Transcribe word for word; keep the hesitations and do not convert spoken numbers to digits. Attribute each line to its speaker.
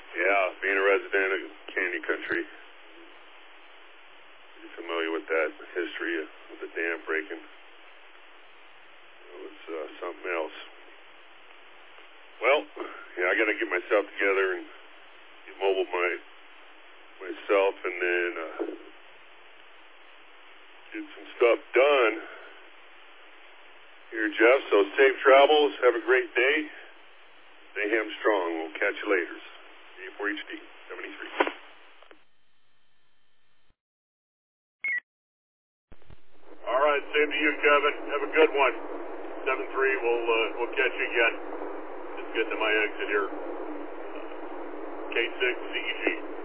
Speaker 1: Yeah, being a resident of Canyon Country, you're familiar with that history of the dam breaking. It was uh, something else. Well, yeah, I got to get myself together and get mobile my myself, and then uh, get some stuff done here, Jeff. So safe travels. Have a great day. Stay hamstrong. We'll catch you later. A four H D seventy-three. All right, same to you, Kevin. Have a good one. seven three. We'll uh, we'll catch you again. Just getting to my exit here. K six C E G.